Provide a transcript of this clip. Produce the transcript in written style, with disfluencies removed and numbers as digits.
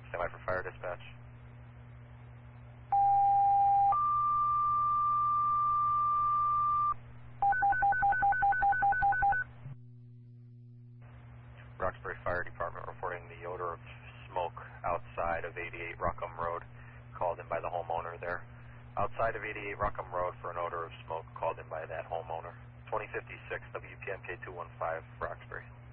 Stand by for fire dispatch. Roxbury Fire Department reporting the odor of smoke outside of 88 Ruckham Road, called in by the homeowner there. Outside of 88 Ruckham Road for an odor of smoke called in by that homeowner. 2056 WPMK 215 Roxbury.